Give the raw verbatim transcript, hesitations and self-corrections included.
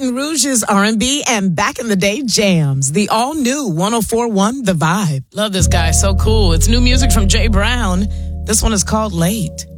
Baton Rouge's R and B and back in the day jams. The all-new one oh four point one The Vibe. Love this guy. So cool. It's new music from Jay Brown. This one is called Late.